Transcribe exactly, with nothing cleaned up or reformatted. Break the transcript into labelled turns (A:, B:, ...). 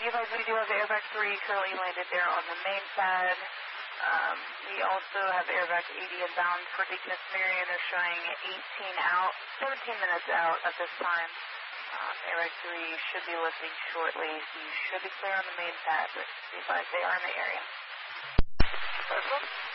A: advised we do have airbag three currently landed there on the main pad. Um, we also have airbag eighty inbound for Deaconess Marion. They're showing eighteen out, seventeen minutes out at this time. Um, airbag three should be lifting shortly, so you should be clear on the main pad, but be advised they are in the area. Circle.